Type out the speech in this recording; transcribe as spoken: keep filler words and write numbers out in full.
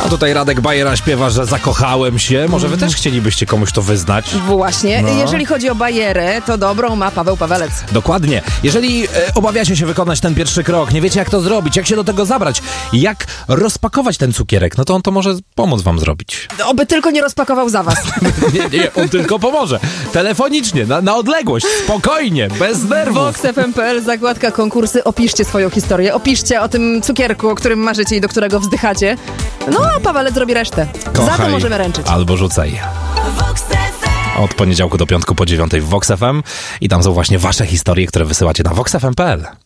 A tutaj Radek Bajera śpiewa, że zakochałem się. Może wy też chcielibyście komuś to wyznać? Właśnie. No. Jeżeli chodzi o bajerę, to dobrą ma Paweł Pawelec. Dokładnie. Jeżeli e, obawiacie się wykonać ten pierwszy krok, nie wiecie jak to zrobić, jak się do tego zabrać, jak rozpakować ten cukierek, no to on to może pomóc wam zrobić. Oby tylko nie rozpakował za was. nie, nie, on tylko pomoże. Telefonicznie, na, na odległość, spokojnie, bez nerwów. Vox F M kropka P L, zakładka konkursy. Opiszcie swoją historię. Opiszcie o tym cukierku, o którym marzycie i do którego wzdychacie. No, a Pawelec zrobi resztę. Kochaj, za to możemy ręczyć. Albo rzucaj. Od poniedziałku do piątku po dziewiątej w Vox F M i tam są właśnie wasze historie, które wysyłacie na vox f m kropka p l.